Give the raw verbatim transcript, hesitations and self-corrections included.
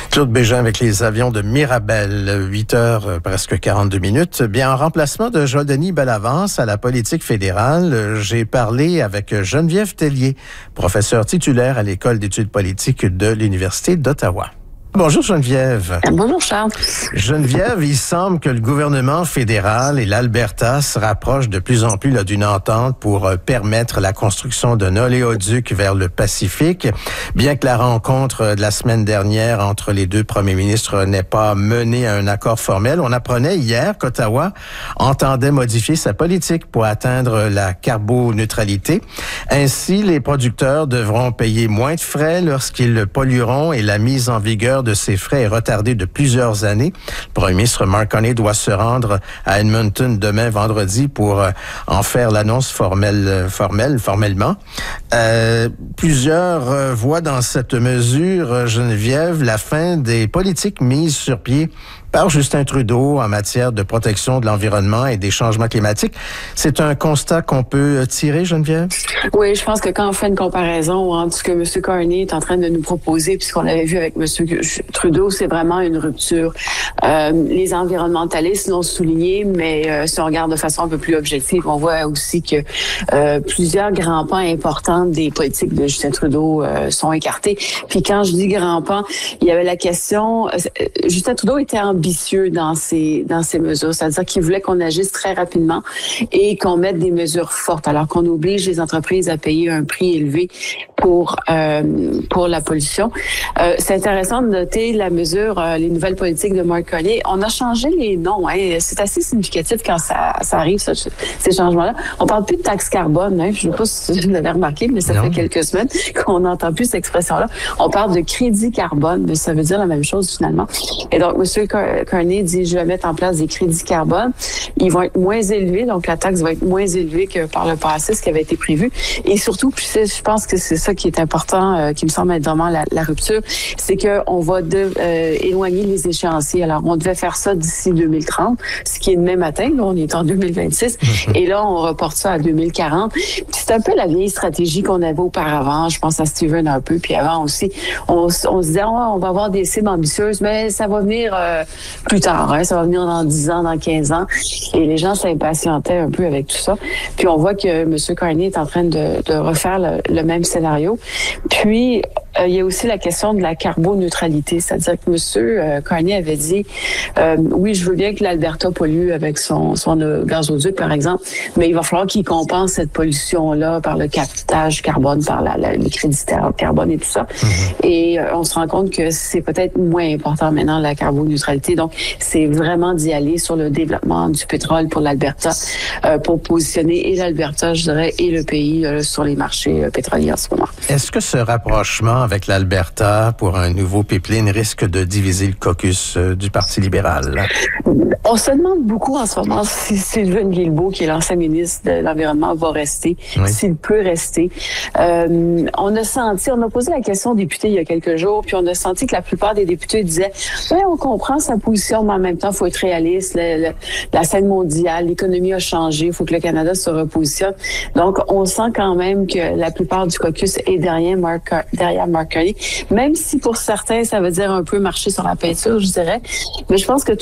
Claude Bégin avec les avions de Mirabel, huit heures, presque quarante-deux minutes. Bien, en remplacement de Joel-Denis Bellavance à la politique fédérale, j'ai parlé avec Geneviève Tellier, professeure titulaire à l'École d'études politiques de l'Université d'Ottawa. Bonjour Geneviève. Bonjour Charles. Geneviève, il semble que le gouvernement fédéral et l'Alberta se rapprochent de plus en plus là, d'une entente pour euh, permettre la construction d'un oléoduc vers le Pacifique. Bien que la rencontre de la semaine dernière entre les deux premiers ministres n'ait pas mené à un accord formel, on apprenait hier qu'Ottawa entendait modifier sa politique pour atteindre la carboneutralité. Ainsi, les producteurs devront payer moins de frais lorsqu'ils pollueront et la mise en vigueur de ces frais est retardé de plusieurs années. Le premier ministre Mark Carney doit se rendre à Edmonton demain vendredi pour euh, en faire l'annonce formelle, formelle, formellement. Euh, plusieurs euh, voient dans cette mesure, euh, Geneviève, la fin des politiques mises sur pied par Justin Trudeau en matière de protection de l'environnement et des changements climatiques. C'est un constat qu'on peut tirer, Geneviève? Oui, je pense que quand on fait une comparaison entre ce que M. Carney est en train de nous proposer puis ce qu'on avait vu avec M. Trudeau, c'est vraiment une rupture. Euh, les environnementalistes l'ont souligné, mais euh, si on regarde de façon un peu plus objective, on voit aussi que euh, plusieurs grands pans importants des politiques de Justin Trudeau euh, sont écartés. Puis quand je dis grands pans, il y avait la question... Euh, Justin Trudeau était ambitieux dans ses dans ses mesures, c'est-à-dire qu'il voulait qu'on agisse très rapidement et qu'on mette des mesures fortes, alors qu'on oblige les entreprises à payer un prix élevé pour euh, pour la pollution. Euh, c'est intéressant de noter la mesure, euh, les nouvelles politiques de Mark Carney. On a changé les noms, hein. C'est assez significatif quand ça, ça arrive, ça, ces changements-là. On parle plus de taxe carbone, hein. Je ne sais pas si vous l'avez remarqué, mais ça non. fait quelques semaines qu'on n'entend plus cette expression-là. On parle de crédit carbone, mais ça veut dire la même chose finalement. Et donc, M. Carney dit, je vais mettre en place des crédits carbone. Ils vont être moins élevés, donc la taxe va être moins élevée que par le passé, ce qui avait été prévu. Et surtout, puis je pense que c'est ça qui est important, euh, qui me semble être vraiment la, la rupture, c'est qu'on va de, euh, éloigner les échéanciers. Alors, on devait faire ça d'ici deux mille trente, ce qui est demain matin. Là, on est en deux mille vingt-six. Et là, on reporte ça à deux mille quarante. Puis c'est un peu la vieille stratégie qu'on avait auparavant. Je pense à Steven un peu, puis avant aussi. On, on se disait, oh, on va avoir des cibles ambitieuses, mais ça va venir euh, plus tard. Hein, ça va venir dans dix ans, dans quinze ans. Et les gens s'impatientaient un peu avec tout ça. Puis on voit que M. Carney est en train de, de refaire le, le même scénario. Puis, euh, il y a aussi la question de la carboneutralité. C'est-à-dire que M. Euh, Carney avait dit, euh, oui, je veux bien que l'Alberta pollue avec son, son euh, gazoduc, par exemple, mais il va falloir qu'il compense cette pollution-là par le captage carbone, par la, la, les crédits carbone et tout ça. Mm-hmm. Et euh, on se rend compte que c'est peut-être moins important maintenant, la carboneutralité. Donc, c'est vraiment d'y aller sur le développement du pétrole pour l'Alberta, euh, pour positionner et l'Alberta, je dirais, et le pays euh, sur les marchés euh, pétroliers en ce moment. Est-ce que ce rapprochement avec l'Alberta pour un nouveau pipeline risque de diviser le caucus euh, du Parti libéral? On se demande beaucoup en ce moment si Sylvain Guilbeault, qui est l'ancien ministre de l'Environnement, va rester, oui. S'il peut rester. Euh, on a senti, on a posé la question aux députés il y a quelques jours, puis on a senti que la plupart des députés disaient « Oui, on comprend sa position, mais en même temps, il faut être réaliste. Le, le, la scène mondiale, l'économie a changé, il faut que le Canada se repositionne. » Donc, on sent quand même que la plupart du caucus est derrière Mark, derrière Mark Carney, même si pour certains, ça veut dire un peu marcher sur la peinture, je dirais. Mais je pense que